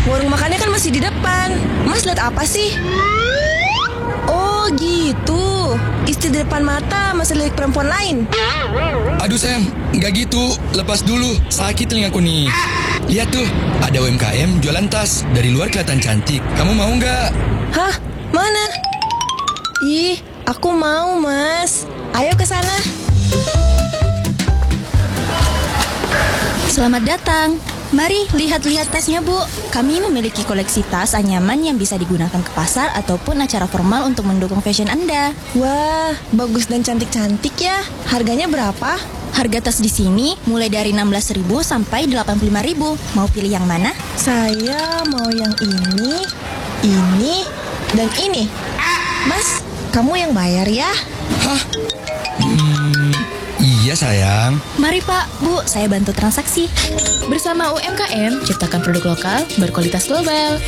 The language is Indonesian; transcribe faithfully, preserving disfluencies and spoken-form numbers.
warung makannya kan masih di depan. Mas lihat apa sih? Oh gitu, istri di depan mata masih lihat perempuan lain. Aduh Sam, nggak gitu. Lepas dulu, sakit telingaku nih. Lihat tuh, ada U M K M jualan tas. Dari luar kelihatan cantik. Kamu mau nggak? Hah? Mana? Ih, aku mau mas. Ayo ke sana. Selamat datang. Mari lihat-lihat tasnya, Bu. Kami memiliki koleksi tas anyaman yang bisa digunakan ke pasar ataupun acara formal untuk mendukung fashion Anda. Wah, bagus dan cantik-cantik ya. Harganya berapa? Harga tas di sini mulai dari enam belas ribu sampai delapan puluh lima ribu. Mau pilih yang mana? Saya mau yang ini, ini, dan ini. Mas, kamu yang bayar ya? Hah? Hmm, iya sayang. Mari Pak, Bu, saya bantu transaksi. Bersama U M K M, ciptakan produk lokal berkualitas global.